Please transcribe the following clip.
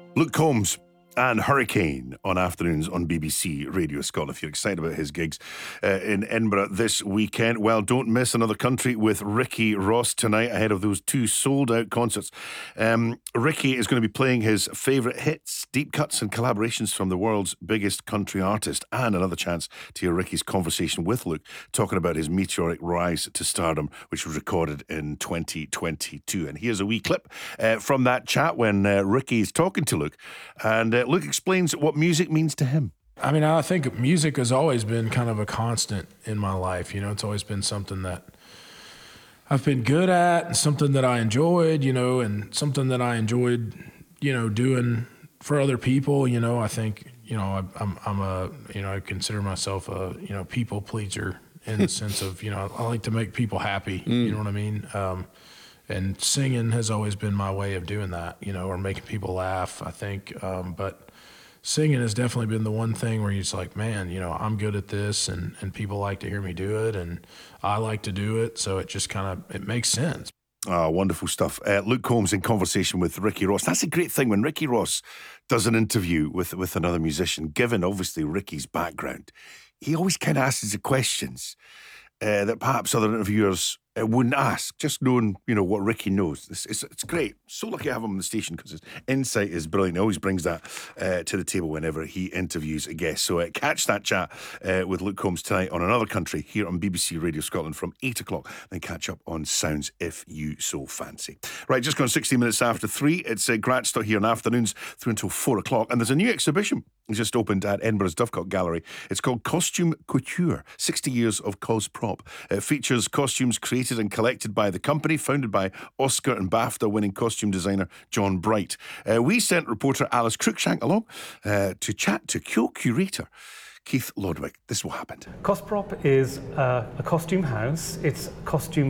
Luke Combs and Hurricane on afternoons on BBC Radio Scotland. If you're excited about his gigs in Edinburgh this weekend, well, don't miss Another Country with Ricky Ross tonight ahead of those two sold-out concerts. Ricky is going to be playing his favourite hits, deep cuts and collaborations from the world's biggest country artist, and another chance to hear Ricky's conversation with Luke talking about his meteoric rise to stardom, which was recorded in 2022. And here's a wee clip from that chat when Ricky is talking to Luke, and Luke explains what music means to him. I mean, I think music has always been kind of a constant in my life. You know, it's always been something that I've been good at and something that I enjoyed, you know, and something that I enjoyed, you know, doing for other people. You know, I think, you know, I'm a, you know, I consider myself a, you know, people pleaser in the sense of, you know, I like to make people happy. You know what I mean? And singing has always been my way of doing that, you know, or making people laugh, I think. But singing has definitely been the one thing where you're just like, man, you know, I'm good at this and people like to hear me do it and I like to do it. So it just kind of, it makes sense. Oh, wonderful stuff. Luke Combs in conversation with Ricky Ross. That's a great thing when Ricky Ross does an interview with another musician, given obviously Ricky's background. He always kind of asks the questions that perhaps other interviewers wouldn't ask, just knowing, you know, what Ricky knows. It's great. So lucky to have him on the station because his insight is brilliant. He always brings that to the table whenever he interviews a guest. So catch that chat with Luke Combs tonight on Another Country here on BBC Radio Scotland from 8 o'clock. Then catch up on Sounds if you so fancy. Right, just gone 60 minutes after 3. It's Gratstock here in afternoons through until 4 o'clock. And there's a new exhibition. It's just opened at Edinburgh's Dovecote Gallery. It's called Costume Couture, 60 Years of Cosprop. It features costumes created and collected by the company, founded by Oscar and BAFTA-winning costume designer John Bright. We sent reporter Alice Cruikshank along to chat to co-curator Keith Lodwick. This is what happened. Cosprop is a costume house. It's costume